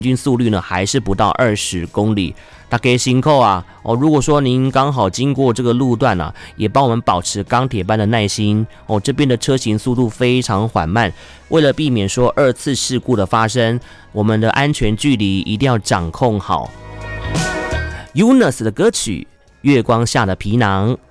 均速率呢还是不到20公里。大家辛苦啊！如果说您刚好经过这个路段啊，也帮我们保持钢铁般的耐心这边的车行速度非常缓慢，为了避免说2次事故的发生，我们的安全距离一定要掌控好。Yunus 的歌曲《月光下的皮囊》。